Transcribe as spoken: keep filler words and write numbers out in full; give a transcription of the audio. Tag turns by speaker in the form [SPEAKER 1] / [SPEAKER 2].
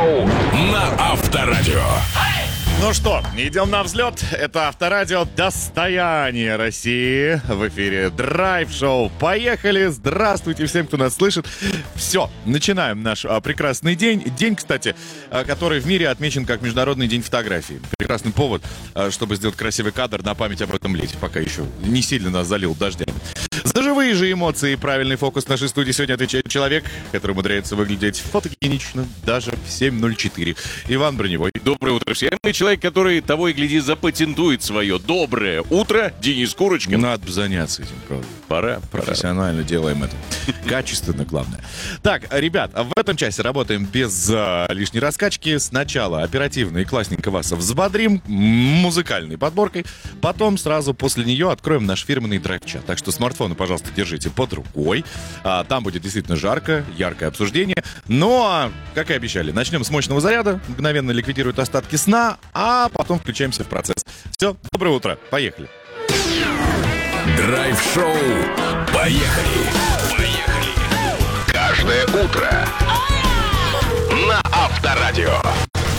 [SPEAKER 1] Драйв-шоу на Авторадио.
[SPEAKER 2] Ну что, идем на взлет. Это Авторадио, достояние России. В эфире драйв-шоу. Поехали. Здравствуйте всем, кто нас слышит. Все, начинаем наш а, прекрасный день. День, кстати, а, который в мире отмечен как Международный день фотографии. Прекрасный повод, а, чтобы сделать красивый кадр на память об этом лете, пока еще не сильно нас залил дождем. За живые же эмоции и правильный фокус в нашей студии сегодня отвечает человек, который умудряется выглядеть фотогенично даже в семь ноль четыре. Иван Броневой.
[SPEAKER 3] Доброе утро всем. Человек, который того и гляди запатентует свое доброе утро, Денис Курочкин.
[SPEAKER 2] Надо бы заняться этим, правда.
[SPEAKER 3] Пора,
[SPEAKER 2] профессионально пора. Делаем это. Качественно, главное. Так, ребят, в этом часе работаем без а, лишней раскачки. Сначала оперативно и классненько вас взбодрим музыкальной подборкой. Потом сразу после нее откроем наш фирменный драйв-чат. Так что смартфоны, пожалуйста, держите под рукой. А, там будет действительно жарко, яркое обсуждение. Ну, а, как и обещали, начнем с мощного заряда. Мгновенно ликвидирует остатки сна, а потом включаемся в процесс. Все, доброе утро, поехали.
[SPEAKER 1] Драйв-шоу. Поехали. Поехали. Каждое утро на Авторадио.